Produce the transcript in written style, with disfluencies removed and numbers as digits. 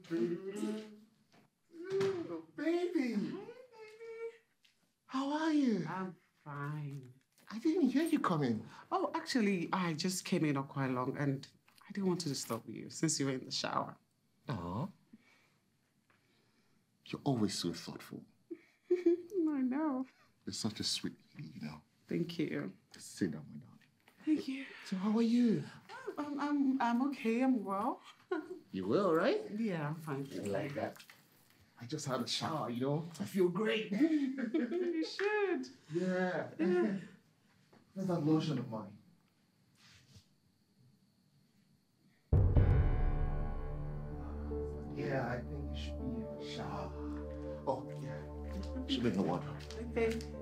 Baby! Hi, baby. How are you? I'm fine. I didn't hear you coming. Oh, actually, I just came in not quite long and I didn't want to disturb you since you were in the shower. Aw. You're always so thoughtful. I know. You're such a sweet lady, you know. Thank you. Sit down, my darling. Thank you. So how are you? I'm okay. I'm well. You will, right? Yeah, I'm fine. I like that. I just had a shower, you know. I feel great. You should. Yeah. Where's that lotion of mine? Yeah, I think you should be in the shower. Oh, yeah. Should be in the water. Okay.